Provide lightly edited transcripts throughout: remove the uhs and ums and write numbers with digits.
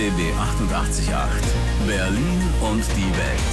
RBB 88.8 Berlin und die Welt.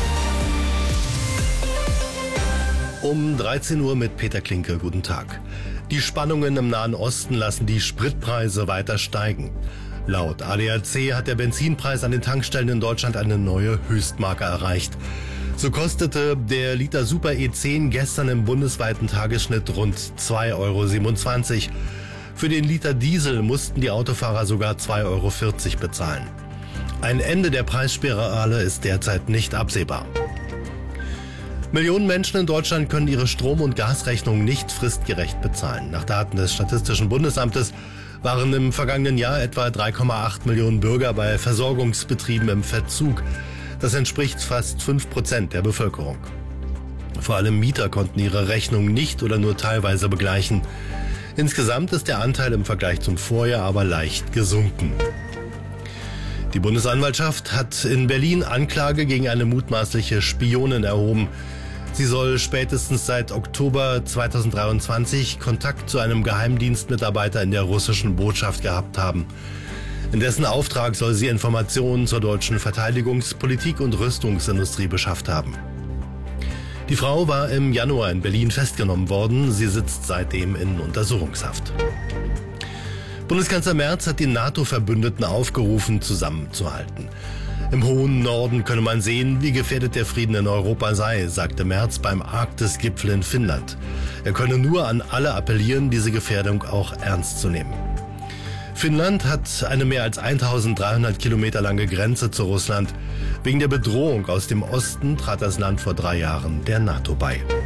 Um 13 Uhr mit Peter Klinke. Guten Tag. Die Spannungen im Nahen Osten lassen die Spritpreise weiter steigen. Laut ADAC hat der Benzinpreis an den Tankstellen in Deutschland eine neue Höchstmarke erreicht. So kostete der Liter Super E10 gestern im bundesweiten Tagesschnitt rund 2,27 €. Für den Liter Diesel mussten die Autofahrer sogar 2,40 € bezahlen. Ein Ende der Preisspirale ist derzeit nicht absehbar. Millionen Menschen in Deutschland können ihre Strom- und Gasrechnungen nicht fristgerecht bezahlen. Nach Daten des Statistischen Bundesamtes waren im vergangenen Jahr etwa 3,8 Millionen Bürger bei Versorgungsbetrieben im Verzug. Das entspricht fast 5% der Bevölkerung. Vor allem Mieter konnten ihre Rechnungen nicht oder nur teilweise begleichen. Insgesamt ist der Anteil im Vergleich zum Vorjahr aber leicht gesunken. Die Bundesanwaltschaft hat in Berlin Anklage gegen eine mutmaßliche Spionin erhoben. Sie soll spätestens seit Oktober 2023 Kontakt zu einem Geheimdienstmitarbeiter in der russischen Botschaft gehabt haben. In dessen Auftrag soll sie Informationen zur deutschen Verteidigungspolitik und Rüstungsindustrie beschafft haben. Die Frau war im Januar in Berlin festgenommen worden. Sie sitzt seitdem in Untersuchungshaft. Bundeskanzler Merz hat die NATO-Verbündeten aufgerufen, zusammenzuhalten. Im hohen Norden könne man sehen, wie gefährdet der Frieden in Europa sei, sagte Merz beim Arktis-Gipfel in Finnland. Er könne nur an alle appellieren, diese Gefährdung auch ernst zu nehmen. Finnland hat eine mehr als 1300 Kilometer lange Grenze zu Russland. Wegen der Bedrohung aus dem Osten trat das Land vor 3 Jahren der NATO bei.